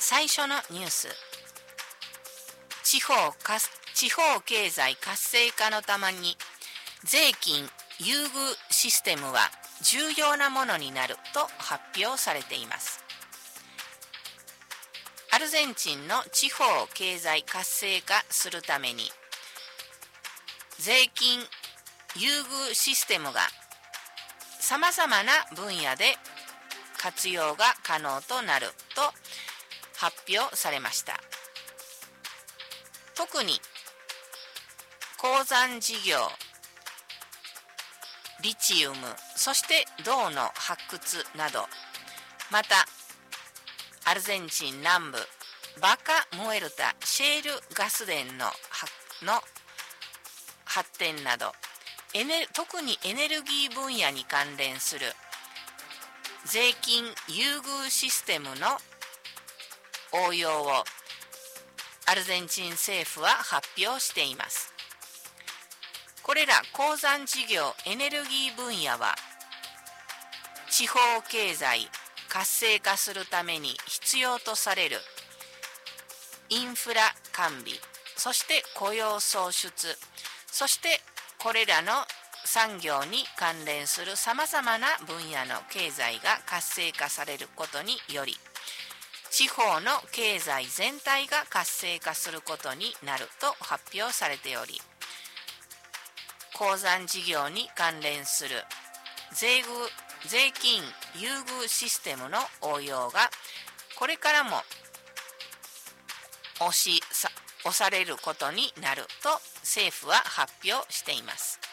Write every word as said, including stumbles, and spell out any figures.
最初のニュース。地方か地方経済活性化のために税金優遇システムは重要なものになると発表されています。アルゼンチンの地方経済活性化するために税金優遇システムがさまざまな分野で活用が可能となると発表されました。特に鉱山事業、リチウム、そして銅の発掘など、またアルゼンチン南部バカ・ムエルタシェールガス田のの発展など、エネ特にエネルギー分野に関連する税金優遇システムの応用をアルゼンチン政府は発表しています。これら鉱山事業、エネルギー分野は地方経済活性化するために必要とされるインフラ完備、そして雇用創出、そしてこれらの産業に関連するさまざまな分野の経済が活性化されることにより、地方の経済全体が活性化することになると発表されており、鉱山事業に関連する税具税金優遇システムの応用がこれからも押しさ押されることになると政府は発表しています。